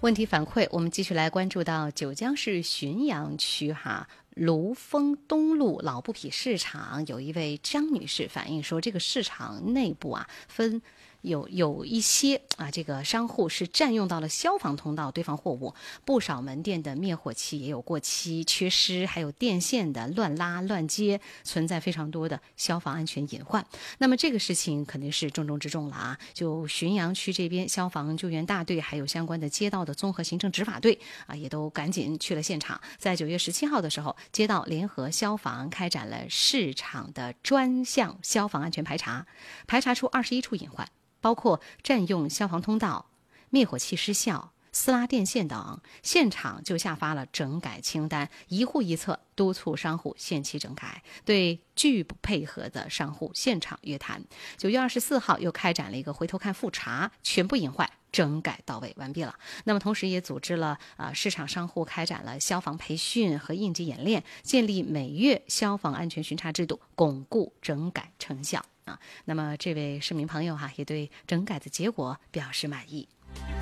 问题反馈，我们继续来关注到九江市浔阳区卢峰东路老布匹市场，有一位张女士反映说，这个市场内部分有一些这个商户是占用到了消防通道堆放货物，不少门店的灭火器也有过期、缺失，还有电线的乱拉乱接，存在非常多的消防安全隐患。那么这个事情肯定是重中之重了就浔阳区这边消防救援大队还有相关的街道的综合行政执法队也都赶紧去了现场。在9月17号的时候，街道联合消防开展了市场的专项消防安全排查，排查出21处隐患，包括占用消防通道、灭火器失效、撕拉电线等。现场就下发了整改清单，一户一策，督促商户限期整改，对拒不配合的商户现场约谈。9月24号又开展了一个回头看复查，全部隐患整改到位完毕了。那么同时也组织了市场商户开展了消防培训和应急演练，建立每月消防安全巡查制度，巩固整改成效那么这位市民朋友也对整改的结果表示满意。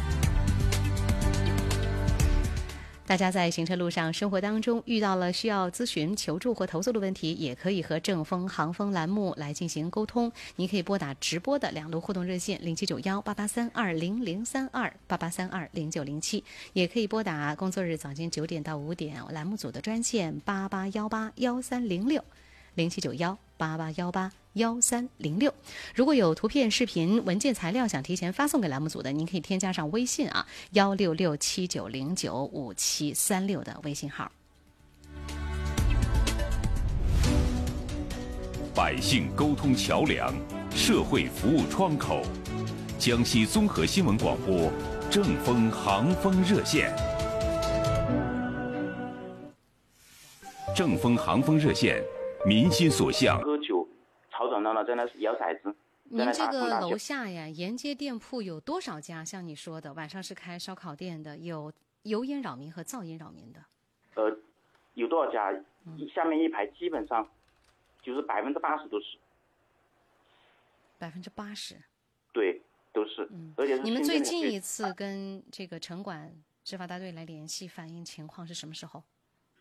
大家在行车路上、生活当中遇到了需要咨询、求助或投诉的问题，也可以和正风航风栏目来进行沟通。您可以拨打直播的2路互动热线07918832003288320907，也可以拨打工作日早间9点到5点栏目组的专线88181306，079188181306。如果有图片、视频、文件材料想提前发送给栏目组的，您可以添加上微信16679095736的微信号。 百姓沟通桥梁，社会服务窗口，江西综合新闻广播正风航风热线。正风航风热线，民心所向。 喝酒吵吵闹闹，在那摇骰子。 您这个楼下沿街店铺有多少家？像你说的，晚上是开烧烤店的，有油烟扰民和噪音扰民的。 有多少家？下面一排基本上就是80%都是。 80%。 对，都是。而且是你们最近一次跟这个城管执法大队来联系反映情况是什么时候？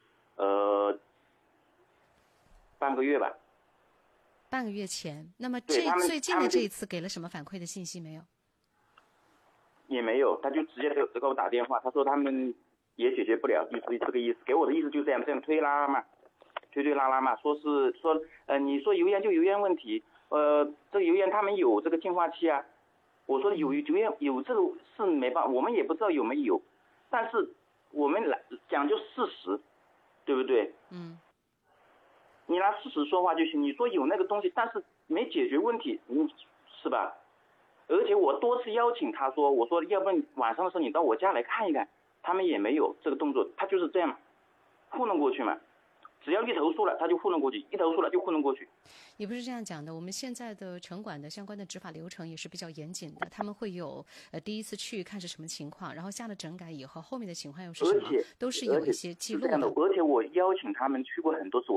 半个月吧。 半个月前。那么最近的这一次给了什么反馈的信息没有？ 也没有，他就直接给我打电话，他说他们也解决不了，就是这个意思。给我的意思就这样推拉嘛，推拉拉嘛，说你说油烟就油烟问题，这个油烟他们有这个净化器啊。我说有油烟有这个是没办法，我们也不知道有没有，但是我们来讲究事实，对不对？你拿事实说话就行。你说有那个东西，但是没解决问题，是吧？而且我多次邀请他说，我说要不然晚上的时候你到我家来看一看，他们也没有这个动作，他就是这样糊弄过去嘛。只要一投诉了，他就糊弄过去；一投诉了就糊弄过去。 也不是这样讲的，我们现在的城管的相关的执法流程也是比较严谨的，他们会有第一次去看是什么情况，然后下了整改以后，后面的情况又是什么，都是有一些记录的。 而且我邀请他们去过很多次。